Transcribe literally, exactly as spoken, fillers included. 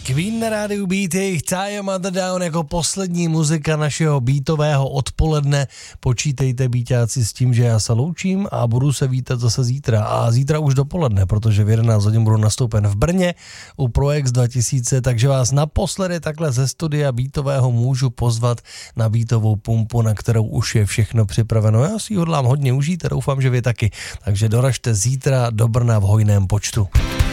Queen na rádiu Beat, jejich Tie Mother Down jako poslední muzika našeho beatového odpoledne. Počítejte, beatáci, s tím, že já se loučím a budu se vítat zase zítra. A zítra už dopoledne, protože v jedenáct hodin budu nastoupen v Brně u Proex dva tisíce, takže vás naposledy takhle ze studia beatového můžu pozvat na beatovou pumpu, na kterou už je všechno připraveno. Já si ji hodlám hodně užít a doufám, že vy taky. Takže doražte zítra do Brna v hojném počtu.